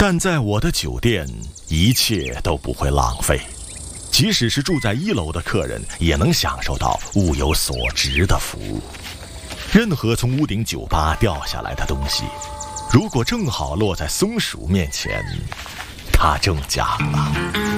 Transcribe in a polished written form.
但在我的酒店，一切都不会浪费，即使是住在1楼的客人，也能享受到物有所值的服务。任何从屋顶酒吧掉下来的东西，如果正好落在松鼠面前，它中奖了。